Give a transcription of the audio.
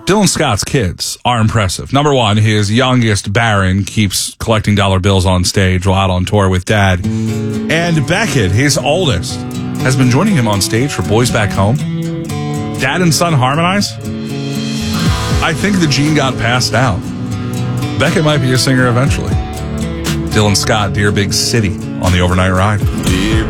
Dylan Scott's kids are impressive. Number one, his youngest, Barron, keeps collecting dollar bills on stage while out on tour with Dad. And Beckett, his oldest, has been joining him on stage for Boys Back Home. Dad and son harmonize? I think the gene got passed down. Beckett might be a singer eventually. Dylan Scott, Dear Big City on the Overnight Ride.